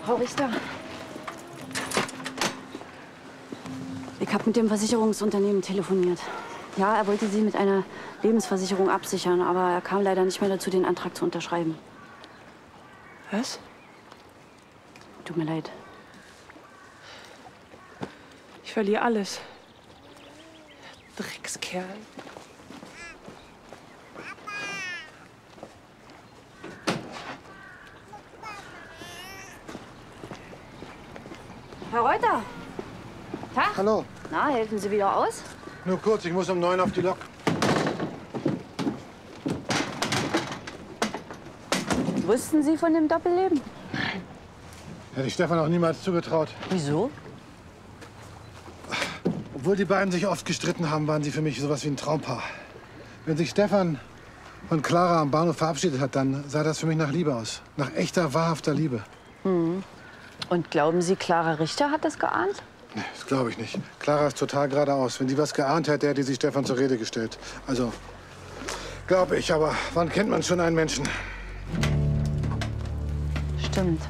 Frau Richter. Ich habe mit dem Versicherungsunternehmen telefoniert. Ja, er wollte Sie mit einer Lebensversicherung absichern, aber er kam leider nicht mehr dazu, den Antrag zu unterschreiben. Was? Tut mir leid. Ich verliere alles. Dreckskerl. Herr Reuter! Tag! Hallo. Na, helfen Sie wieder aus? Nur kurz, ich muss um 9 auf die Lok. Wussten Sie von dem Doppelleben? Hätte ich Stefan auch niemals zugetraut. Wieso? Obwohl die beiden sich oft gestritten haben, waren sie für mich sowas wie ein Traumpaar. Wenn sich Stefan von Clara am Bahnhof verabschiedet hat, dann sah das für mich nach Liebe aus. Nach echter, wahrhafter Liebe. Und glauben Sie, Clara Richter hat das geahnt? Nee, das glaube ich nicht. Clara ist total geradeaus. Wenn sie was geahnt hätte, hätte sie Stefan zur Rede gestellt. Also, glaube ich. Aber wann kennt man schon einen Menschen? Stimmt.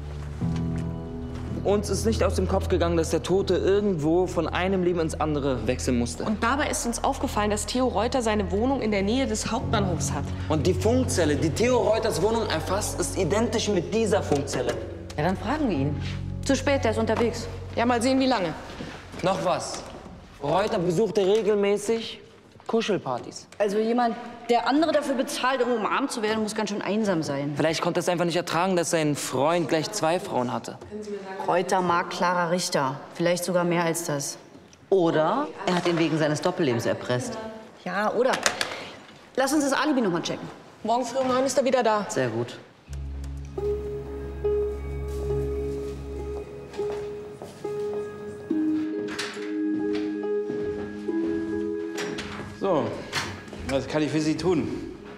Uns ist nicht aus dem Kopf gegangen, dass der Tote irgendwo von einem Leben ins andere wechseln musste. Und dabei ist uns aufgefallen, dass Theo Reuter seine Wohnung in der Nähe des Hauptbahnhofs hat. Und die Funkzelle, die Theo Reuters Wohnung erfasst, ist identisch mit dieser Funkzelle. Ja, dann fragen wir ihn. Zu spät, der ist unterwegs. Ja, mal sehen, wie lange. Noch was. Reuter besuchte regelmäßig Kuschelpartys. Also jemand, der andere dafür bezahlt, um umarmt zu werden, muss ganz schön einsam sein. Vielleicht konnte er es einfach nicht ertragen, dass sein Freund gleich 2 Frauen hatte. Reuter mag Clara Richter. Vielleicht sogar mehr als das. Oder er hat ihn wegen seines Doppellebens erpresst. Ja, oder? Lass uns das Alibi noch mal checken. Morgen früh um 9 ist er wieder da. Sehr gut. So, was kann ich für Sie tun?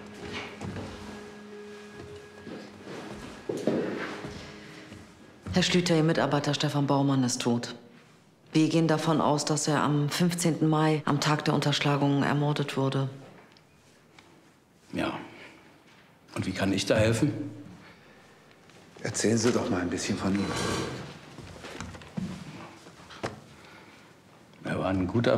Herr Schlüter, Ihr Mitarbeiter Stefan Baumann ist tot. Wir gehen davon aus, dass er am 15. Mai, am Tag der Unterschlagung, ermordet wurde. Ja. Und wie kann ich da helfen? Erzählen Sie doch mal ein bisschen von ihm. Er war ein guter